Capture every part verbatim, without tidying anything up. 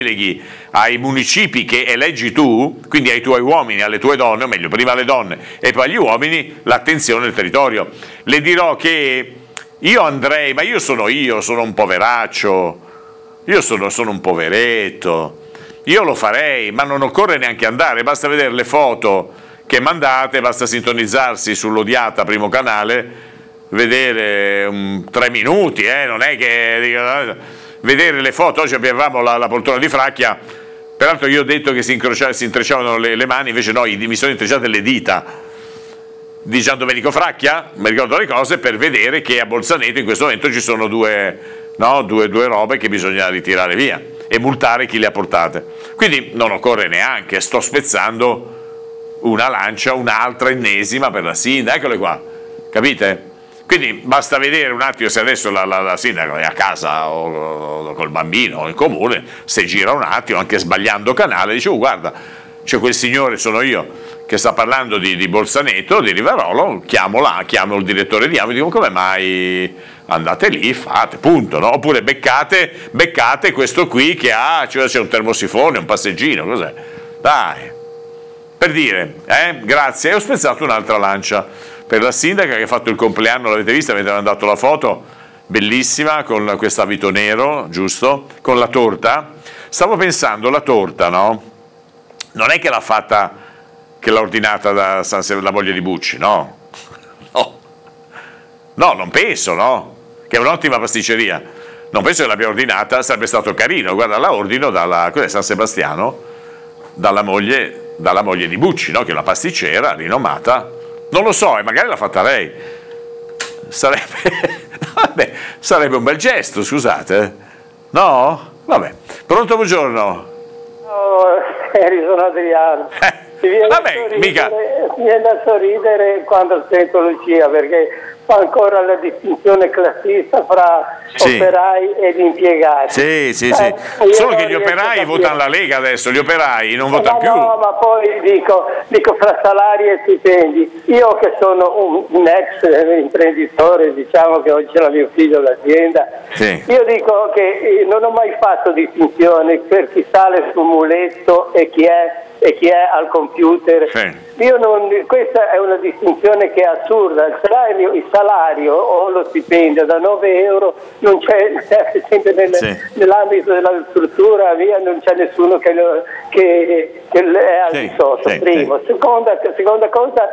deleghi ai municipi che eleggi tu, quindi ai tuoi uomini, alle tue donne, o meglio, prima alle donne e poi agli uomini, l'attenzione del territorio. Le dirò che io andrei, ma io sono io, sono un poveraccio, io sono, sono un poveretto, io lo farei, ma non occorre neanche andare, basta vedere le foto che mandate, basta sintonizzarsi sull'Odiata Primo Canale, vedere um, tre minuti, eh, non è che... vedere le foto. Oggi avevamo la, la poltrona di Fracchia, peraltro io ho detto che si, si intrecciavano le, le mani, invece no, mi sono intrecciate le dita di Gian Domenico Fracchia, mi ricordo le cose, per vedere che a Bolzaneto in questo momento ci sono due, no, due, due robe che bisogna ritirare via e multare chi le ha portate. Quindi non occorre neanche, sto spezzando una lancia, un'altra ennesima per la Sindaca, eccole qua, capite? Quindi basta vedere un attimo se adesso la, la, la sindaca è a casa o, o col bambino o in comune, se gira un attimo, anche sbagliando canale, dice: oh, guarda, c'è quel signore, sono io, che sta parlando di, di Bolzaneto, di Rivarolo, chiamo, là, chiamo il direttore di Amo e dico: come mai andate lì, fate, punto, no? Oppure beccate, beccate questo qui che ha, cioè c'è un termosifone, un passeggino, cos'è? Dai, per dire, eh, grazie, e ho spezzato un'altra lancia per la sindaca che ha fatto il compleanno, l'avete vista, avete mandato la foto, bellissima, con questo abito nero, giusto? Con la torta. Stavo pensando, la torta, no? Non è che l'ha fatta, che l'ha ordinata da San Severino, la moglie di Bucci, no? No, no, non penso, no? Che è un'ottima pasticceria. Non penso che l'abbia ordinata, sarebbe stato carino, guarda, la ordino dalla, cos'è, San Sebastiano, dalla moglie, dalla moglie di Bucci, no? Che è una pasticcera rinomata. Non lo so, e magari l'ha fatta lei. Sarebbe, vabbè, sarebbe un bel gesto, scusate. No? Vabbè. Pronto, buongiorno. No, eri sono Adriano. Eh, Mi viene vabbè, a sorridere, mica... mi viene a sorridere quando sento Lucia, perché fa ancora la distinzione classista fra sì. operai ed impiegati. Sì, sì, sì. Eh, Solo che gli operai votano la Lega adesso, gli operai non votano più. No, ma poi dico, dico fra salari e stipendi. Io che sono un, un ex imprenditore, diciamo che oggi ce l'ha mio figlio l'azienda, sì. io dico che non ho mai fatto distinzione per chi sale sul muletto e chi è e chi è al computer. Sì. Io non, questa è una distinzione che è assurda. Il salario, il salario o lo stipendio da nove euro non c'è, sempre nel, sì. nell'ambito della struttura via, non c'è nessuno che, lo, che, che è al sì. di sotto. Sì. Primo. Sì. Seconda, seconda cosa,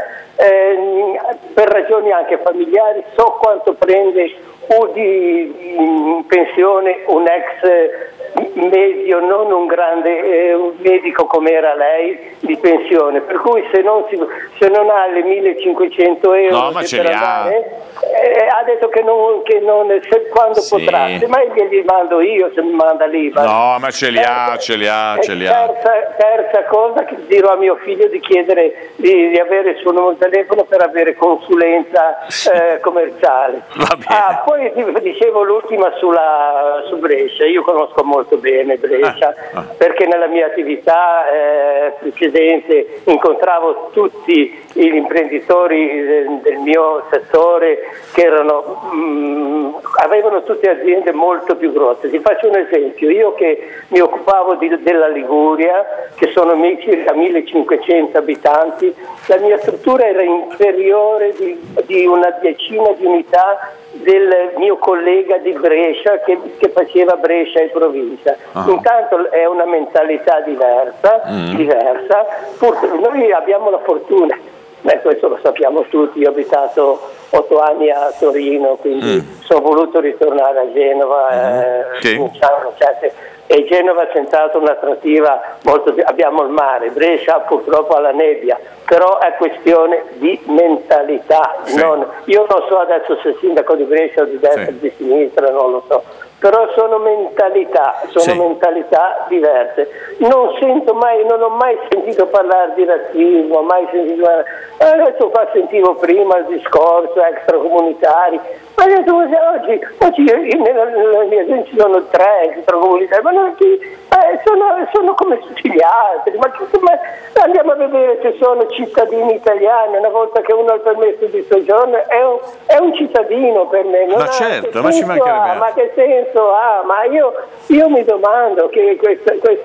eh, per ragioni anche familiari, so quanto prende o di, di pensione un ex medio, non un grande eh, un medico come era lei, di pensione, per cui se non, si, se non ha le millecinquecento euro no, ma ce li ha. Eh, ha detto che non, che non se, quando sì. potrà, se mai glieli mando io, se mi manda lì. No, ma ce li ha, ce li ha, ce li ha. Terza, terza cosa, che dirò a mio figlio di chiedere di, di avere il suo numero di telefono per avere consulenza sì. eh, commerciale. Va bene. Ah, poi dicevo l'ultima sulla, su Brescia, io conosco molto bene Brescia, ah, ah. perché nella mia attività eh, precedente incontravo tutti gli imprenditori del, del mio settore che erano, mh, avevano tutte aziende molto più grosse. Ti faccio un esempio, io che mi occupavo di, della Liguria, che sono circa millecinquecento abitanti, la mia struttura era inferiore di, di una decina di unità del mio collega di Brescia che, che faceva Brescia e provincia. Uh-huh. Intanto è una mentalità diversa, mm. diversa. Pur, noi abbiamo la fortuna, beh, questo lo sappiamo tutti, io ho abitato otto anni a Torino, quindi mm. sono voluto ritornare a Genova, mm. eh, sì. certe, e Genova è senz'altro un'attrattiva molto, abbiamo il mare, Brescia purtroppo ha la nebbia, però è questione di mentalità. Sì. Non, io non so adesso se il sindaco di Brescia o di destra o sì. di sinistra, non lo so, però sono mentalità, sono sì. mentalità diverse. Non sento mai, non ho mai sentito parlare di razzismo, mai sentito parlare, adesso qua sentivo prima il discorso extracomunitari, ma io detto, oggi, oggi nella, nella mia gente ci sono tre extracomunitari, ma non, eh, sono, sono come tutti gli altri, ma, ma andiamo a vedere se sono cittadini italiani, una volta che uno ha il permesso di soggiorno è un, è un cittadino per me. Non ma ha, certo, ma ci mancherebbe. Ha, ma che senso ha? Ma io, io mi domando che questo, questo